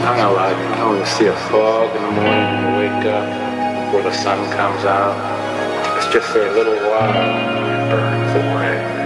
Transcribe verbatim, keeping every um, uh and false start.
I'm not lying. You know when you see a fog in the morning when you wake up before the sun comes out? It's just for a little while and it burns away.